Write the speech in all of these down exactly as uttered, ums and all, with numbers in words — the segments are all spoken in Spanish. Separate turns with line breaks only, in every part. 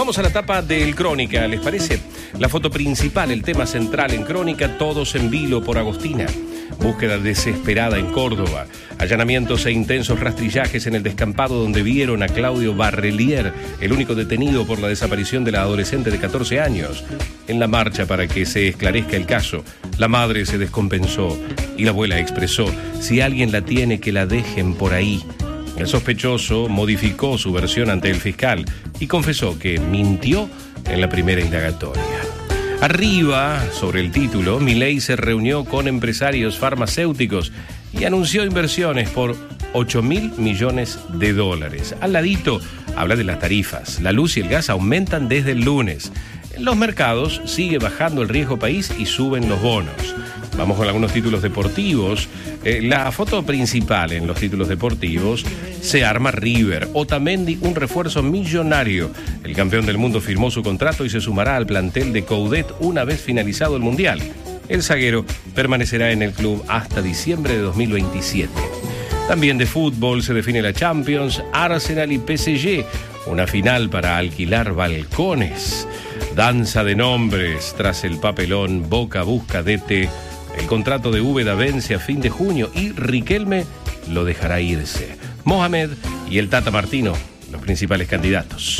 Vamos a la tapa del Crónica, ¿les parece? La foto principal, el tema central en Crónica, todos en vilo por Agostina. Búsqueda desesperada en Córdoba. Allanamientos e intensos rastrillajes en el descampado donde vieron a Claudio Barrelier, el único detenido por la desaparición de la adolescente de catorce años. En la marcha para que se esclarezca el caso, la madre se descompensó y la abuela expresó: si alguien la tiene, que la dejen por ahí. El sospechoso modificó su versión ante el fiscal y confesó que mintió en la primera indagatoria. Arriba, sobre el título, Milei se reunió con empresarios farmacéuticos y anunció inversiones por ocho mil millones de dólares. Al ladito, habla de las tarifas. La luz y el gas aumentan desde el lunes. En los mercados sigue bajando el riesgo país y suben los bonos. Vamos con algunos títulos deportivos. Eh, la foto principal en los títulos deportivos: se arma River. Otamendi, un refuerzo millonario. El campeón del mundo firmó su contrato y se sumará al plantel de Coudet una vez finalizado el Mundial. El zaguero permanecerá en el club hasta diciembre de dos mil veintisiete. También de fútbol se define la Champions, Arsenal y P S G. Una final para alquilar balcones. Danza de nombres tras el papelón. Boca busca D T. El contrato de Úbeda vence a fin de junio y Riquelme lo dejará irse. Mohamed y el Tata Martino, los principales candidatos.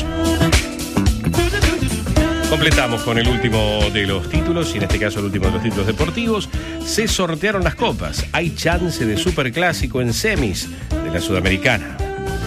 Completamos con el último de los títulos, y en este caso el último de los títulos deportivos. Se sortearon las copas. Hay chance de superclásico en semis de la Sudamericana.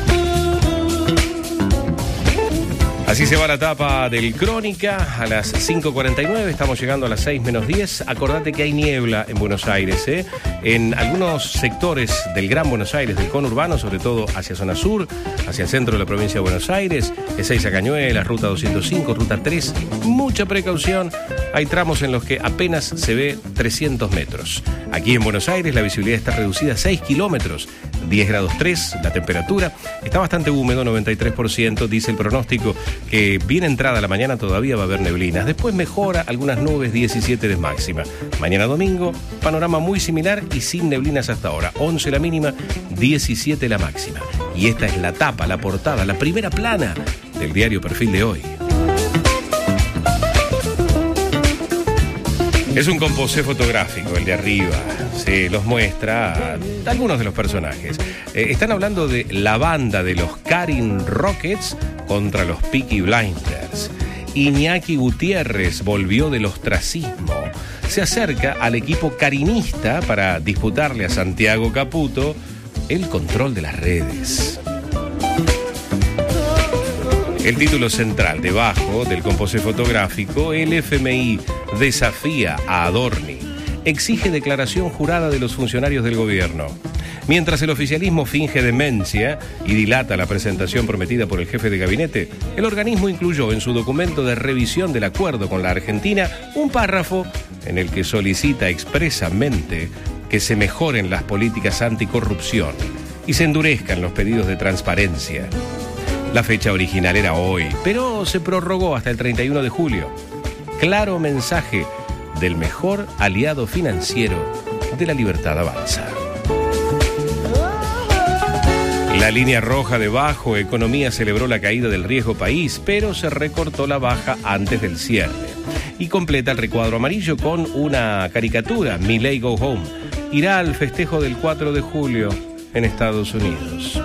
Así se va la tapa del Crónica a las cinco cuarenta y nueve, estamos llegando a las seis menos diez. Acordate que hay niebla en Buenos Aires, ¿eh? En algunos sectores del Gran Buenos Aires, del conurbano, sobre todo hacia zona sur, hacia el centro de la provincia de Buenos Aires, Ezeiza Cañuelas, ruta doscientos cinco, ruta tres, mucha precaución. Hay tramos en los que apenas se ve trescientos metros. Aquí en Buenos Aires la visibilidad está reducida a seis kilómetros, diez grados tres, la temperatura está bastante húmedo, noventa y tres por ciento, dice el pronóstico que bien entrada la mañana todavía va a haber neblinas, después mejora, algunas nubes, diecisiete de máxima. Mañana domingo, panorama muy similar y sin neblinas hasta ahora, once la mínima, diecisiete la máxima. Y esta es la tapa, la portada, la primera plana del diario Perfil de hoy. Es un composé fotográfico, el de arriba. Se los muestra a algunos de los personajes. Eh, están hablando de la banda de los Karin Rockets contra los Peaky Blinders. Iñaki Gutiérrez volvió del ostracismo. Se acerca al equipo carinista para disputarle a Santiago Caputo el control de las redes. El título central debajo del composé fotográfico: el F M I desafía a Adorni, exige declaración jurada de los funcionarios del gobierno. Mientras el oficialismo finge demencia y dilata la presentación prometida por el jefe de gabinete, el organismo incluyó en su documento de revisión del acuerdo con la Argentina un párrafo en el que solicita expresamente que se mejoren las políticas anticorrupción y se endurezcan los pedidos de transparencia. La fecha original era hoy, pero se prorrogó hasta el treinta y uno de julio. Claro mensaje del mejor aliado financiero de La Libertad Avanza. La línea roja debajo, Economía celebró la caída del riesgo país, pero se recortó la baja antes del cierre. Y completa el recuadro amarillo con una caricatura: Milei Go Home. Irá al festejo del cuatro de julio en Estados Unidos.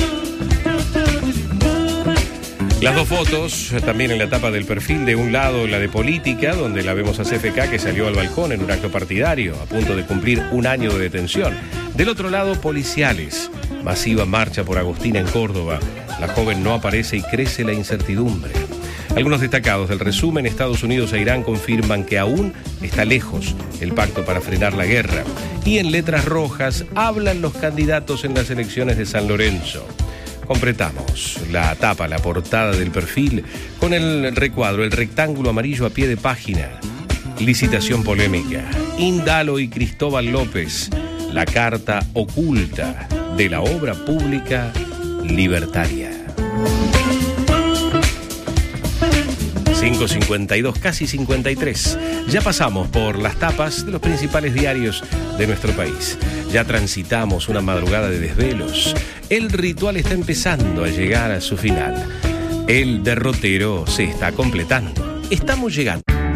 Las dos fotos, también en la tapa del Perfil, de un lado la de política, donde la vemos a C F K que salió al balcón en un acto partidario, a punto de cumplir un año de detención. Del otro lado, policiales. Masiva marcha por Agostina en Córdoba. La joven no aparece y crece la incertidumbre. Algunos destacados del resumen: Estados Unidos e Irán confirman que aún está lejos el pacto para frenar la guerra. Y en letras rojas hablan los candidatos en las elecciones de San Lorenzo. Completamos la tapa, la portada del Perfil, con el recuadro, el rectángulo amarillo a pie de página. Licitación polémica. Indalo y Cristóbal López. La carta oculta de la obra pública libertaria. cinco cincuenta y dos, casi cincuenta y tres. Ya pasamos por las tapas de los principales diarios de nuestro país. Ya transitamos una madrugada de desvelos. El ritual está empezando a llegar a su final. El derrotero se está completando. Estamos llegando.